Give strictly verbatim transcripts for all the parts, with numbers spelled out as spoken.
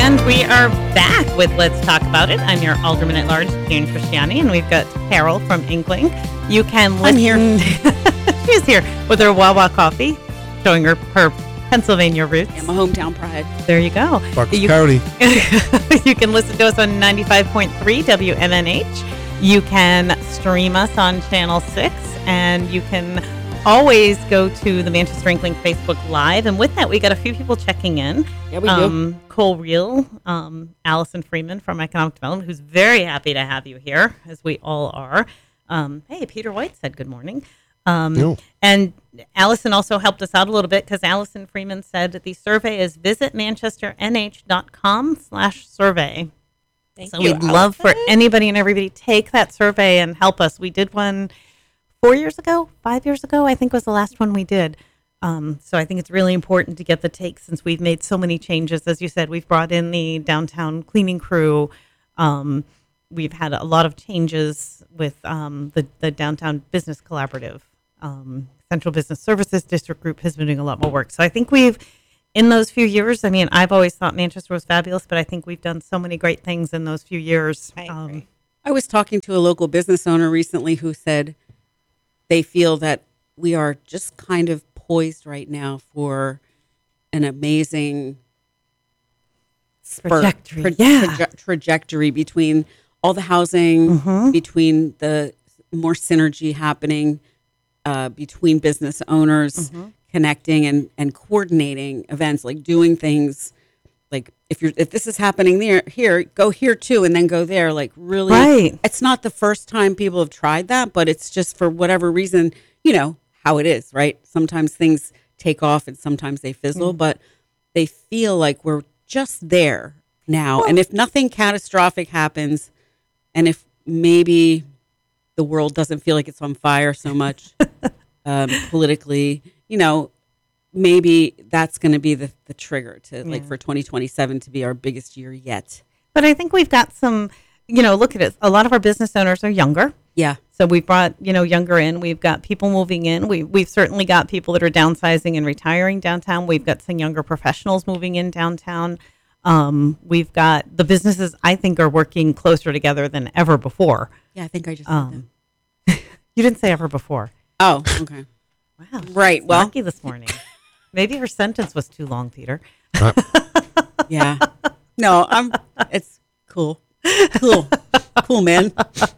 And we are back with Let's Talk About It. I'm your Alderman at Large, June Christiani, and we've got Carol from Inkling. You can listen. I'm here. She's here with her Wawa coffee, showing her her Pennsylvania roots. Yeah, my hometown pride. There you go. Bucks you, County. You can listen to us on ninety-five point three W M N H. You can stream us on Channel six, and you can always go to the Manchester Inkling Facebook Live. And with that, we got a few people checking in. Yeah, we um, do. Cole Reel, um, Allison Freeman from Economic Development, who's very happy to have you here, as we all are. Um, hey, Peter White said good morning. Um, No. And Allison also helped us out a little bit because Allison Freeman said that the survey is visit manchester n h dot com slash survey. Thank So you, we'd love for Allison. anybody and everybody to take that survey and help us. We did one four years ago, five years ago, I think was the last one we did. Um, so I think it's really important to get the take since we've made so many changes. As you said, we've brought in the downtown cleaning crew. Um, we've had a lot of changes with um, the, the downtown business collaborative. Um, Central Business Services District Group has been doing a lot more work. So I think we've, in those few years, I mean, I've always thought Manchester was fabulous, but I think we've done so many great things in those few years. I Um, agree. I was talking to a local business owner recently who said they feel that we are just kind of poised right now for an amazing spurt, Trajectory, tra- yeah. traje- trajectory between all the housing, Mhm. between the more synergy happening uh, between business owners, Mm-hmm. connecting and, and coordinating events, like doing things. Like if you're if this is happening there here, go here too, and then go there. Like really, Right. it's not the first time people have tried that, but it's just for whatever reason, you know how it is, right? Sometimes things take off and sometimes they fizzle, but they feel like we're just there now. And if nothing catastrophic happens, and if maybe the world doesn't feel like it's on fire so much um, politically, you know, maybe that's going to be the, the trigger to like Yeah. for twenty twenty-seven to be our biggest year yet. But I think we've got some, you know, look at it. A lot of our business owners are younger. Yeah. So we've brought, you know, younger in. We've got people moving in. We, we've certainly got people that are downsizing and retiring downtown. We've got some younger professionals moving in downtown. Um, we've got the businesses, I think, are working closer together than ever before. Yeah, I think I just said Um, You didn't say ever before. that. Oh, okay. Wow. Right. Well, Lucky this morning. Maybe her sentence was too long, Peter. yeah. No, I'm, it's cool. Cool. Cool, man.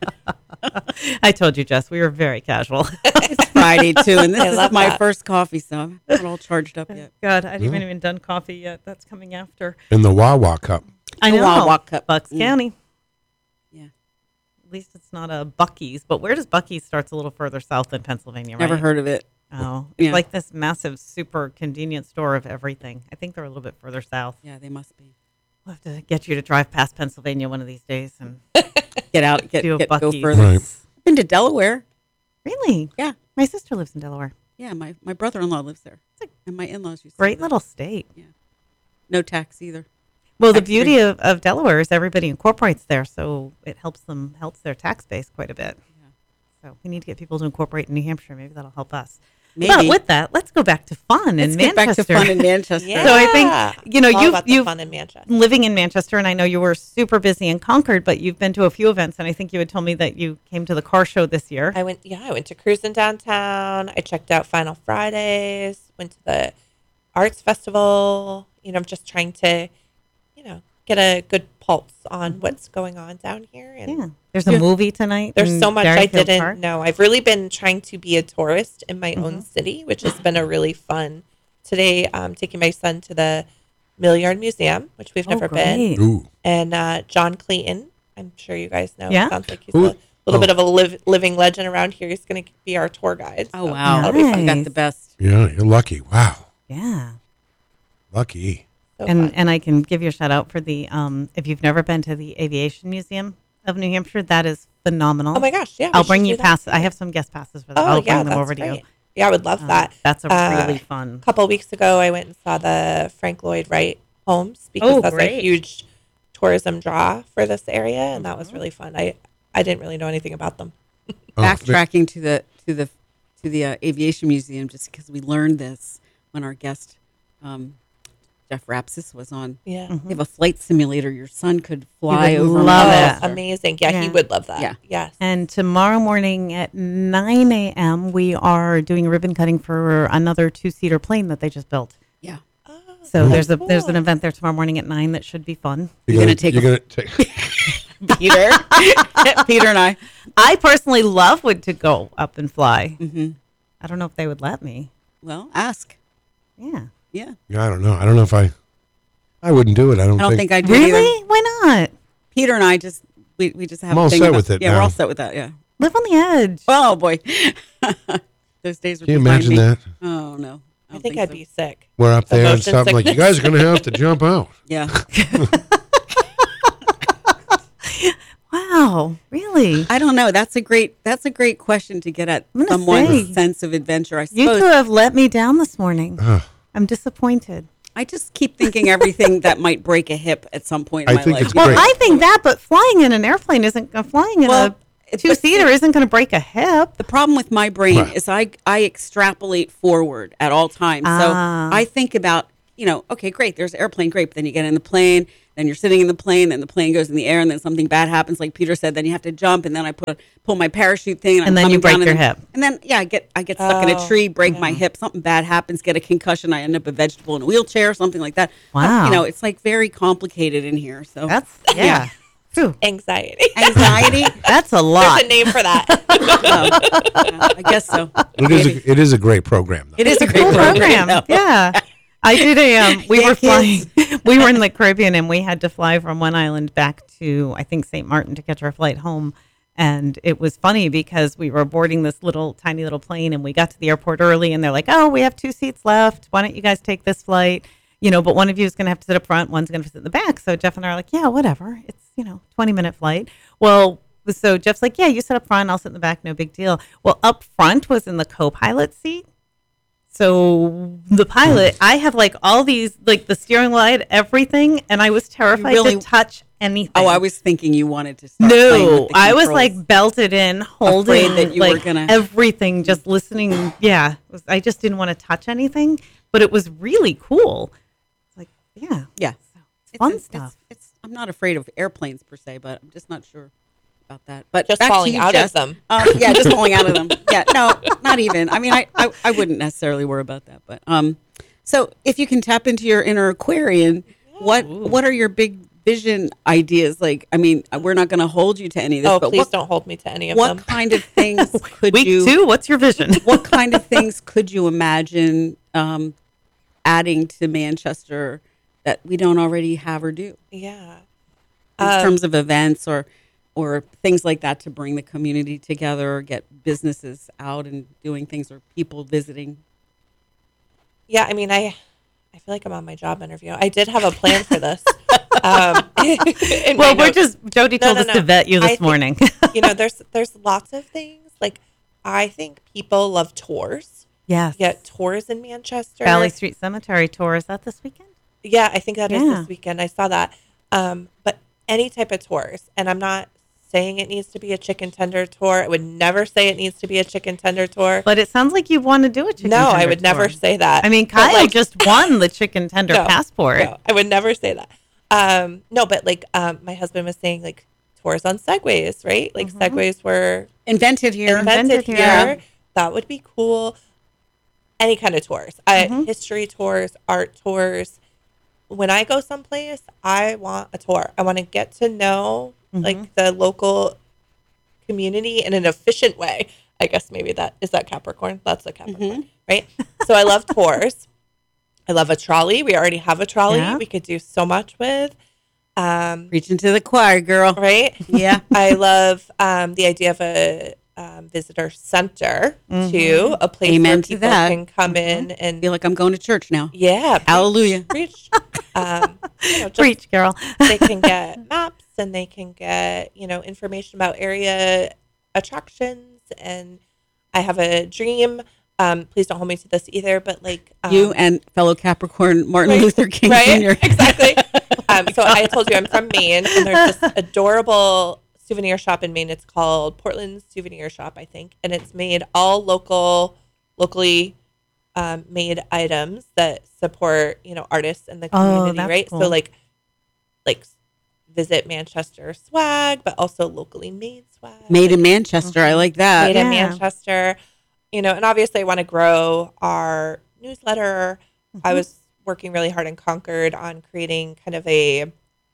I told you, Jess, we were very casual. It's Friday, too, and this I is love my that. first coffee, so I'm not all charged up yet. God, I haven't even done coffee yet. That's coming after. In the Wawa cup. I The know. Wawa cup. Bucks Mm. County. Yeah. At least it's not a Bucky's. But where does Bucky's starts a little further south than Pennsylvania, right? Never heard of it. Oh, it's Yeah. like this massive, super convenient store of everything. I think they're a little bit further south. Yeah, they must be. We'll have to get you to drive past Pennsylvania one of these days and Get out, get, do a get go Buc-ee's. further. Right. Been to Delaware. Really? Yeah. My sister lives in Delaware. Yeah, my, my brother-in-law lives there. And my in-laws used to Great live little state. there. No tax either. Well, the Tax beauty free. of, of Delaware is everybody incorporates there, so it helps them, helps their tax base quite a bit. So we need to get people to incorporate in New Hampshire. Maybe that'll help us. Maybe. But with that, let's go back to fun Let's in get Manchester. back to fun in Manchester. Yeah. So I think, you know, All you've, about the you've fun in Manchester. living in Manchester, and I know you were super busy in Concord, but you've been to a few events, and I think you had told me that you came to the car show this year. I went, yeah, I went to cruising downtown. I checked out Final Fridays. Went to the arts festival. You know, I'm just trying to, you know, get a good pulse on what's going on down here. And Yeah. There's a Yeah. movie tonight. there's in so much I Berryfield didn't Park. know. I've really been trying to be a tourist in my Mm-hmm. own city, which has been a really fun. Today, I'm taking my son to the Milliard Museum, which we've Oh, never been. great. Ooh. And uh, John Clayton, I'm sure you guys know. Yeah. Sounds like he's Who- a little oh. bit of a live, living legend around here. He's going to be our tour guide. Oh, so wow. that'll be fun. You got Nice. the best. Yeah, you're lucky. Wow. Yeah. Lucky. So and fun. and I can give you a shout out for the um if you've never been to the Aviation Museum of New Hampshire, that is phenomenal. Oh my gosh, yeah. we I'll should bring do you that. pass. I have some guest passes for that. Oh I'll yeah, bring them that's over to great. you. Yeah, I would love Um, that. That's a Uh, really fun. A couple weeks ago, I went and saw the Frank Lloyd Wright homes because Oh, that's great. a huge tourism draw for this area, and that Mm-hmm. was really fun. I I didn't really know anything about them. Oh, Backtracking to the to the to the uh, aviation museum, just because we learned this when our guest um, Jeff Rapsis was on. Yeah. They have a flight simulator. Your son could fly would over. love Manchester. it. Amazing. Yeah, he Yeah. would love that. Yeah. Yes. And tomorrow morning at nine a.m., we are doing ribbon cutting for another two-seater plane that they just built. Yeah. Oh, So there's a cool. there's an event there tomorrow morning at nine that should be fun. You're gonna take You're a- gonna take. Peter, Peter and I. I personally love would to go up and fly. hmm I don't know if they would let me. Well, ask. Yeah. Yeah. Yeah, I don't know. I don't know if I. I wouldn't do it. I don't, I don't think, I do Really? either. Why not? Peter and I just we, we just have. I'm a all thing set about- with it Yeah, we're now. all set with that. Yeah. Live on the edge. Oh boy, those days. Were Can you behind imagine me. that? Oh no. I don't think I'd so. be sick. We're up there and Motion something like you sickness. guys are going to have to jump out. Yeah. Wow. Really? I don't know. That's a great. That's a great question to get at I'm gonna someone's say, sense of adventure. I You suppose. two have let me down this morning. Ugh. I'm disappointed. I just keep thinking everything that might break a hip at some point in I my think life. it's you know? Well, great. I think that, but flying in an airplane isn't uh, flying in Well, a it- two seater isn't going to break a hip. The problem with my brain Right. is I I extrapolate forward at all times. Ah. So I think about, you know, okay, great, there's an airplane, great, but then you get in the plane, then you're sitting in the plane, then the plane goes in the air, and then something bad happens, like Peter said, then you have to jump, and then I put pull my parachute thing, and, I'm And then you coming break down, your and then, hip. and then yeah, I get I get stuck in a Oh, tree, break my hip, something bad happens, get a concussion, I end up a vegetable in a wheelchair, something like that. Wow. You know, it's like very complicated in here. So That's yeah. Phew. Anxiety. anxiety. That's a lot. There's a name for that. Yeah, I guess so. It is. A, it is a great program. Though. It is a great Cool program. program. though. Yeah. I did a um we Yeah, were kids. flying we were in the Caribbean and we had to fly from one island back to I think Saint Martin to catch our flight home. And it was funny because we were boarding this little tiny little plane and we got to the airport early and they're like, "Oh, we have two seats left. Why don't you guys take this flight?" You know, but one of you is going to have to sit up front, one's going to sit in the back. So Jeff and I are like, "Yeah, whatever. It's, you know, twenty minute flight." Well, so Jeff's like, "Yeah, you sit up front, I'll sit in the back, no big deal." Well, up front was in the co-pilot seat. So the pilot, I have like all these, like the steering wheel, I had everything, and I was terrified really- to touch anything. Oh, I was thinking you wanted to start playing No, with the I was controls. like belted in, holding Afraid that you were like gonna- everything, just listening. Yeah, it was, I just didn't want to touch anything, but it was really cool. Like, yeah, yeah. it's fun it's, stuff. It's, it's, I'm not afraid of airplanes per se, but I'm just not sure about that. But Just back to falling you, out Jess. of them. Um, yeah, just falling out of them. Yeah, no, not even. I mean, I, I, I wouldn't necessarily worry about that. But um, so if you can tap into your inner Aquarian, what what are your big vision ideas? Like, I mean, we're not going to hold you to any of this. Oh, but please what, don't hold me to any of What them. kind of things could Week you? two, what's your vision? What kind of things could you imagine um, adding to Manchester that we don't already have or do Yeah. in Um, terms of events or or things like that to bring the community together or get businesses out and doing things or people visiting? Yeah, I mean, I I feel like I'm on my job interview. I did have a plan for this. um, in my Well, we're notes. just Jody No, told no, us no. to vet you I this think- morning. you know, there's there's lots of things. Like, I think people love tours. Yes. Yeah, tours in Manchester. Valley Street Cemetery tour, is that this weekend? Yeah, I think that is Yeah. this weekend. I saw that. Um, but any type of tours, and I'm not saying it needs to be a chicken tender tour. I would never say it needs to be a chicken tender tour. But it sounds like you want to do a chicken no, I tender would never tour. say that. I mean, But, Kyle like, just won the chicken tender No, passport. No, I would never say that. Um, no, but like um, my husband was saying, like tours on segways, right? Like segways were Invented here. invented, Invented here. here. That would be cool. Any kind of tours, uh, history tours, art tours. When I go someplace, I want a tour. I want to get to know like the local community in an efficient way. I guess maybe that is that Capricorn. That's a Capricorn, right? So I love tours. I love a trolley. We already have a trolley. Yeah. We could do so much with. Um, Reaching to the choir, girl. right? Yeah. I love um, the idea of a um, visitor center too, a place Amen where to people that. can come in and feel like I'm going to church now. yeah, preach, Hallelujah. preach. Um, you know, just Preach, girl. they can get maps and they can get you know information about area attractions. And I have a dream. Um, please don't hold me to this either, but like um, You and fellow Capricorn Martin right, Luther King right? Junior Exactly. um, so I told you I'm from Maine, and there's this adorable souvenir shop in Maine. It's called Portland Souvenir Shop, I think, and it's made all local, locally um, made items that support, you know, artists in the Oh, community, that's right? cool. So like, like visit Manchester swag, but also locally made swag. Made in Manchester. I like that. Made in Yeah. Manchester, you know, and obviously I want to grow our newsletter. I was working really hard in Concord on creating kind of a,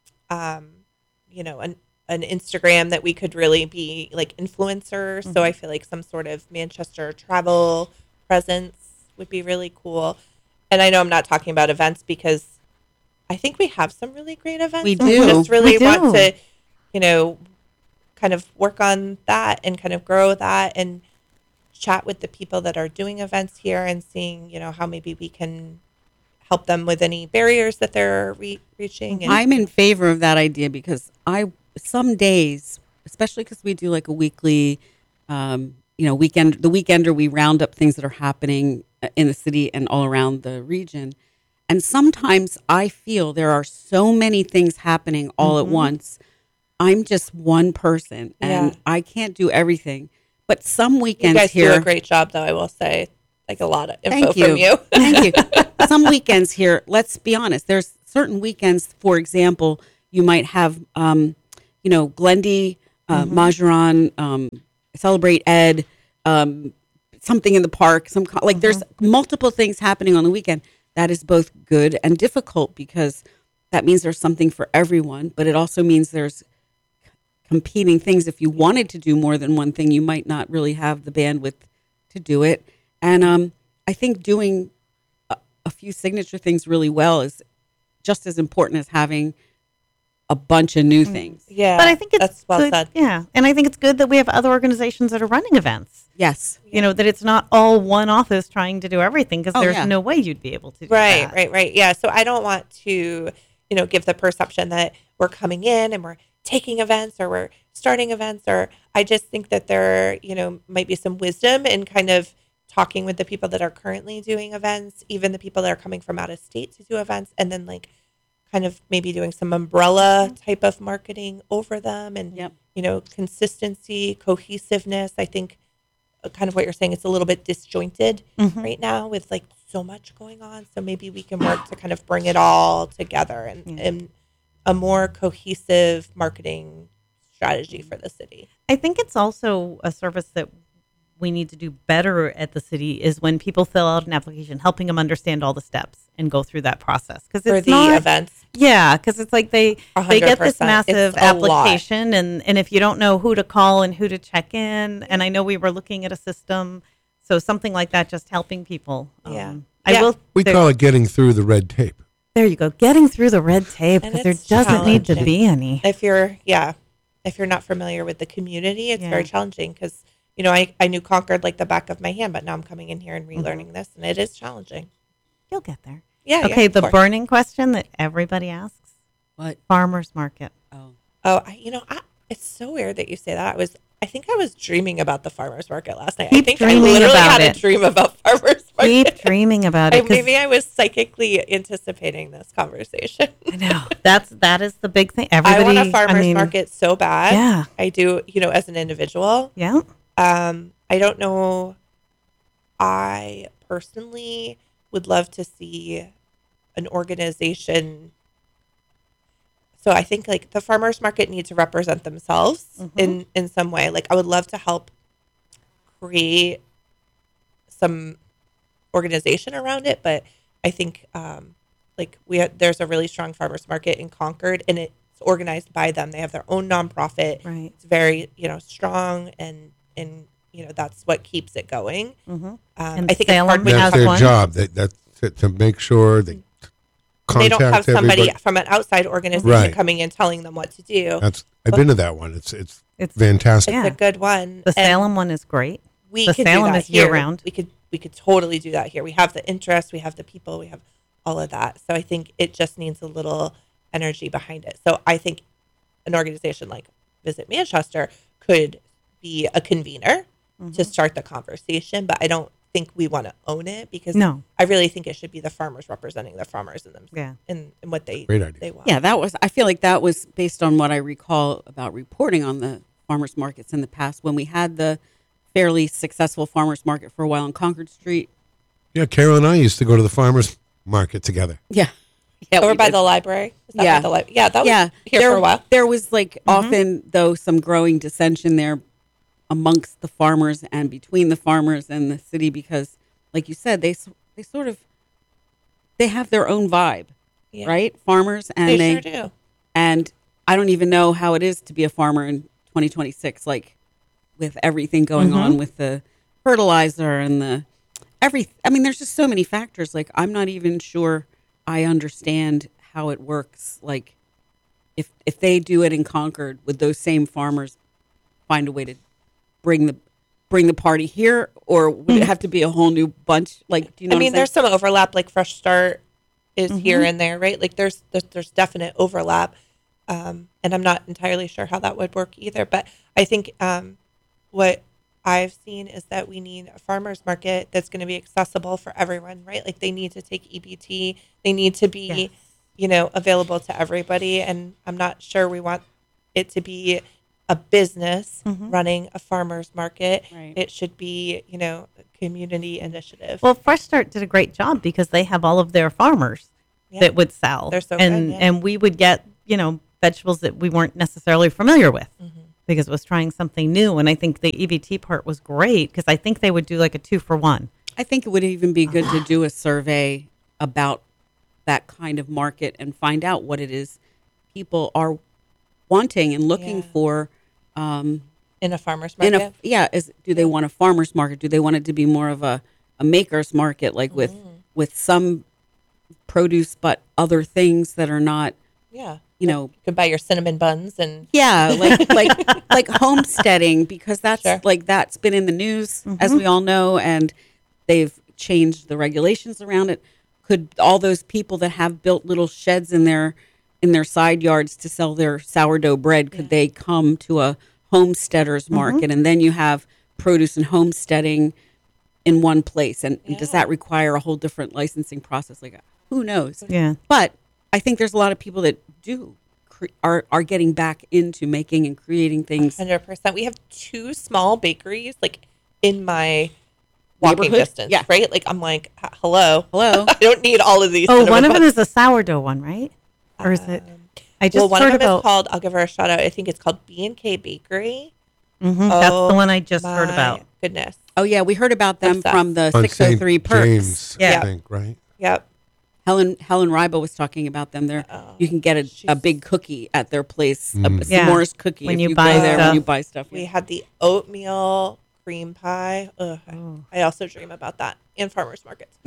um, you know, an an Instagram that we could really be like influencers. So I feel like some sort of Manchester travel presence would be really cool. And I know I'm not talking about events because I think we have some really great events. We and do. just really We want do. to, you know, kind of work on that and kind of grow that and chat with the people that are doing events here and seeing, you know, how maybe we can help them with any barriers that they're re- reaching. And I'm in favor of that idea because I some days, especially because we do like a weekly, um, you know, weekend. The weekender we round up things that are happening in the city and all around the region, and sometimes I feel there are so many things happening all at once. I'm just one person, and Yeah. I can't do everything. But some you weekends guys here, do a great job, though, I will say. Like a lot of info Thank you. from you. Thank you. Some weekends here, let's be honest, there's certain weekends, for example, you might have, um, you know, Glendy, uh, Majoran, um, Celebrate Ed, um, something in the park, some co- like there's multiple things happening on the weekend. That is both good and difficult because that means there's something for everyone, but it also means there's competing things. If you wanted to do more than one thing, you might not really have the bandwidth to do it. And um, I think doing a, a few signature things really well is just as important as having a bunch of new things. Yeah. But I think it's that's well good, said. Yeah, and I think it's good that we have other organizations that are running events. Yes. You know, that it's not all one office trying to do everything because Oh, there's yeah. no way you'd be able to do Right, that. right, right. Yeah. So I don't want to, you know, give the perception that we're coming in and we're taking events or we're starting events, or I just think that there, you know, might be some wisdom in kind of talking with the people that are currently doing events, even the people that are coming from out of state to do events, and then like kind of maybe doing some umbrella type of marketing over them and, Yep. you know, consistency, cohesiveness. I think uh, kind of what you're saying, it's a little bit disjointed right now with like so much going on. So maybe we can work to kind of bring it all together and, and a more cohesive marketing strategy for the city. I think it's also a service that we need to do better at the city is when people fill out an application, helping them understand all the steps and go through that process. Because For it's the not, events. yeah, because it's like they they get this one hundred percent. massive It's a lot. application, and and if you don't know who to call and who to check in, and I know we were looking at a system, so something like that, just helping people. Yeah. Um, I Yeah. will. We there, call it getting through the red tape. there you go, getting through the red tape And because there it's doesn't need to challenging. be any. If you're, yeah, if you're not familiar with the community, it's Yeah. very challenging because, you know, I, I knew Concord like the back of my hand, but now I'm coming in here and Mm-hmm. relearning this, and it is challenging. You'll get there. Yeah. yeah, Okay, of the course. burning question that everybody asks: What? farmers market. Oh. Oh, I, you know, I, it's so weird that you say that. I was, I think I was dreaming about the farmers market last night. I Keep think I dreaming literally about had it. a dream about farmers market. Keep dreaming about I, it. 'cause maybe I was psychically anticipating this conversation. I know that's that is the big thing. I Everybody, want a farmers mean, market so bad. Yeah. I do, you know, as an individual. Yeah, Um, I don't know. I personally would love to see an organization. So I think like the farmers market needs to represent themselves Mm-hmm. in, in some way. Like I would love to help create some organization around it, but I think um, like we ha- there's a really strong farmers market in Concord, and it's organized by them. They have their own nonprofit. right. It's very, you know, strong, and and you know that's what keeps it going. Mm-hmm. Um, And I think Salem it's hard when has That's you their one. job. That that to, to make sure they they contact don't have somebody everybody. from an outside organization Right. coming in telling them what to do. That's I've been to that one. It's it's It's fantastic. yeah. It's a good one. the And Salem one is great. we the could Salem do that is year here. round. We could we could totally do that here. We have the interest, we have the people, we have all of that. So I think it just needs a little energy behind it. So I think an organization like Visit Manchester could be a convener Mm-hmm. to start the conversation, but I don't think we want to own it because No. I really think it should be the farmers representing the farmers in them Yeah. in, in what they Great idea. they want. Yeah, that was, I feel like that was based on what I recall about reporting on the farmers markets in the past when we had the fairly successful farmers market for a while on Concord Street. Yeah, Carol and I used to go to the farmers market together. Yeah. Yeah, Over we by did. the library. Is that Yeah. by the li- yeah, that was yeah, here there, for a while. There was like often though some growing dissension there amongst the farmers and between the farmers and the city because, like you said, they s- they sort of they have their own vibe, Yeah. right? Farmers and They, they, sure do. and I don't even know how it is to be a farmer in twenty twenty-six, like with everything going on with the fertilizer and the every. I mean, there's just so many factors. Like I'm not even sure I understand how it works. Like if if they do it in Concord, would those same farmers find a way to bring the bring the party here, or would it have to be a whole new bunch? Like, do you know? I what mean, I'm there's saying? some overlap. Like Fresh Start is here and there, right? Like there's there's, there's definite overlap, um, and I'm not entirely sure how that would work either. But I think um, what I've seen is that we need a farmers market that's going to be accessible for everyone, right? Like they need to take E B T, they need to be, Yes. you know, available to everybody. And I'm not sure we want it to be a business running a farmers market. Right. It should be, you know, a community initiative. Well, Fresh Start did a great job because they have all of their farmers Yeah. that would sell. They're so and good, yeah. and we would get, you know, vegetables that we weren't necessarily familiar with Mm-hmm. because it was trying something new. And I think the E B T part was great because I think they would do like a two for one. I think it would even be good to do a survey about that kind of market and find out what it is people are wanting and looking Yeah. for. Um, in a farmer's in market. a yeah, is do they want a farmer's market? Do they want it to be more of a, a maker's market, like with with some produce but other things that are not, yeah. you know, You could buy your cinnamon buns and yeah, like like like homesteading, because that's Sure. like that's been in the news, as we all know, and they've changed the regulations around it. Could all those people that have built little sheds in their in their side yards to sell their sourdough bread, could they come to a homesteaders market, and then you have produce and homesteading in one place? And, and does Yeah. that require a whole different licensing process? Like, who knows? Yeah. But I think there's a lot of people that do cre- are are getting back into making and creating things. one hundred percent. We have two small bakeries like in my walking Neighborhood? distance, Yeah. right? Like I'm like, "H- hello. Hello. I don't need all of these. Oh, cinnamon one of them buns." is a sourdough one, right? Or is it? I just well, one heard of them about. is called, I'll give her a shout out. I think it's called B and K Bakery. Mhm, that's Oh the one I just heard my about. Goodness. Oh yeah, we heard about them Obsessed. from the On six oh Saint three Perks. James, Yeah. I think, right? Yep. Helen Helen Riba was talking about them. There, you can get a, a she's- big cookie at their place, a Yeah. s'mores cookie When if you you, buy go there stuff. when you buy stuff. We yeah. had the oatmeal cream pie. Ugh, I- Oh. I also dream about that in farmers markets.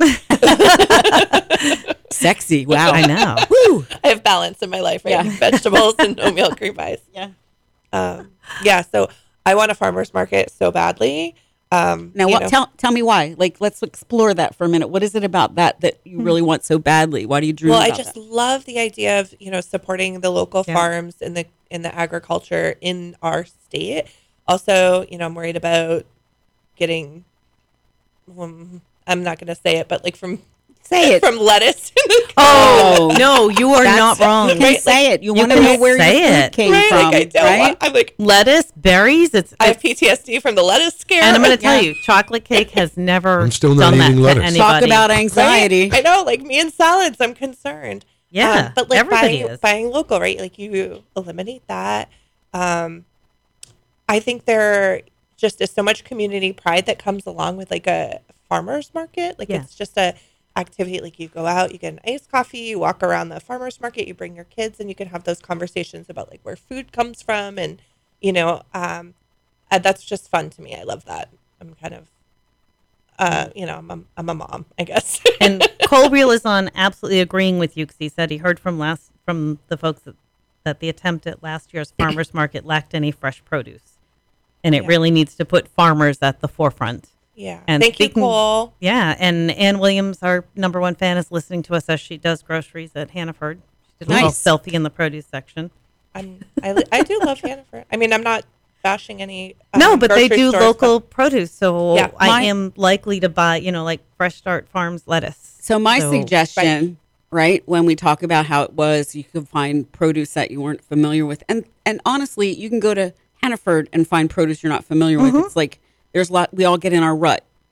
Sexy. Wow. I know. Woo. I have balance in my life, right? Yeah. Vegetables and oatmeal cream pies. Yeah. Um, yeah, so I want a farmer's market so badly. Um, Now, you what? know, Tell tell me why. Like, let's explore that for a minute. What is it about that that you really want so badly? Why do you dream well, I about just that? love the idea of you know supporting the local Yeah. farms and the in the agriculture in our state. Also, you know, I'm worried about getting. Um, I'm not going to say it, but like from Say it. from lettuce. Oh no, you are That's- not wrong. You can Right, say it. You, you want to can know where your say food it. came right? from, Like I don't right? want, I'm like Lettuce, berries. It's. I have it's P T S D from the lettuce scare. and I'm going to tell Yeah. you, chocolate cake has never. I'm still not done that eating to lettuce. anybody. Talk about Right? anxiety. I know, like me and salads, I'm concerned. Yeah, Um, but like everybody buying, is. buying local, right? Like you eliminate that. Um, I think there just is so much community pride that comes along with like a farmer's market. Like Yeah. it's just a activity. Like you go out, you get an iced coffee, you walk around the farmer's market, you bring your kids, and you can have those conversations about like where food comes from, and you know, um, uh, that's just fun to me. I love that. I'm kind of, uh, you know, I'm a, I'm a mom, I guess. And Colreal is on absolutely agreeing with you because he said he heard from last from the folks that, that the attempt at last year's farmers market lacked any fresh produce, and it Yeah. really needs to put farmers at the forefront. Yeah. And Thank speaking- you, Cole. Yeah, and Ann Williams, our number one fan, is listening to us as she does groceries at Hannaford. She did a Nice. little selfie in the produce section. I'm, I, li- I do love Hannaford. I mean, I'm not bashing any. Um, no, but they grocery do stores, local produce, so Yeah, I my- am likely to buy, you know, like Fresh Start Farms lettuce. So my So- suggestion, right, when we talk about how it was, you could find produce that you weren't familiar with, and and honestly, you can go to Hannaford and find produce you're not familiar with. It's like there's a lot. We all get in our rut of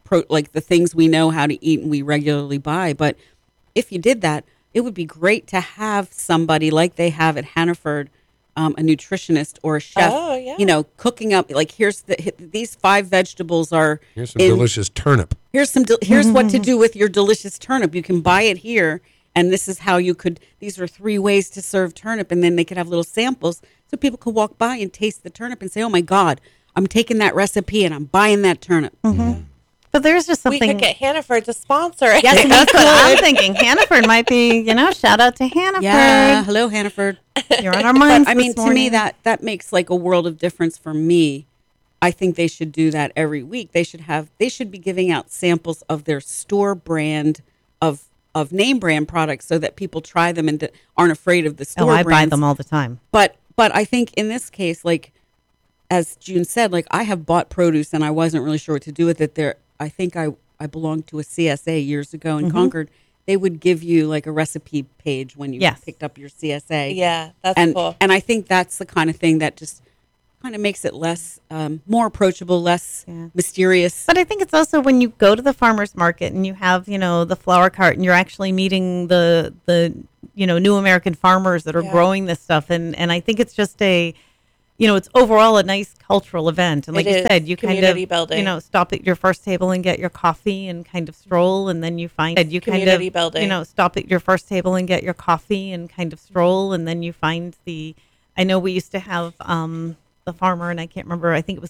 pro, like the things we know how to eat and we regularly buy. But if you did that, it would be great to have somebody like they have at Hannaford, um, a nutritionist or a chef, Oh, yeah. you know, cooking up like here's the these five vegetables are Here's some in- delicious turnip. Here's some. Del- here's what to do with your delicious turnip. You can buy it here, and this is how you could. These are three ways to serve turnip, and then they could have little samples so people could walk by and taste the turnip and say, "Oh my God, I'm taking that recipe and I'm buying that turnip." But there's just We something. could get Hannaford to sponsor it. Yes, we That's what I'm could. thinking. Hannaford might be, you know, shout out to Hannaford. Yeah. Hello, Hannaford. You're on our minds. But I mean, this to me, morning. that that makes like a world of difference for me. I think they should do that every week. They should have. They should be giving out samples of their store brand of of name brand products so that people try them and aren't afraid of the Oh, store I buy brands. them all the time. But but I think in this case, like as June said, like I have bought produce and I wasn't really sure what to do with it. There, I think I I belonged to a C S A years ago in Concord. They would give you like a recipe page when you Yes. picked up your C S A. Yeah, that's and cool. and I think that's the kind of thing that just kind of makes it less um, more approachable, less Yeah. mysterious. But I think it's also when you go to the farmer's market and you have, you know, the flower cart and you're actually meeting the, the you know, new American farmers that are Yeah. growing this stuff. And, and I think it's just a, you know, it's overall a nice cultural event. And like It you is. said, you kind Community of, building. you know, stop at your first table and get your coffee and kind of stroll. And then you find you kind Community of, building. you know, stop at your first table and get your coffee and kind of stroll. And then you find the, I know we used to have, um, the farmer, and I can't remember, I think it was